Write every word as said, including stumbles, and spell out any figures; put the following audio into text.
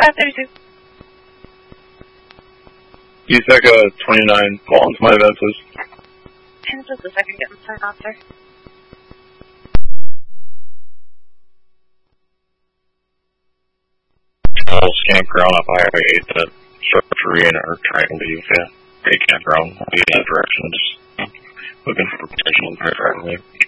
five thirty-two. USECA twenty-nine, call on to my event, please. And just a second, getting sent out there. I'll scan ground up Highway eight to structure in or try to leave, yeah. Eight campground, I'll be in that direction, just looking for potential in there.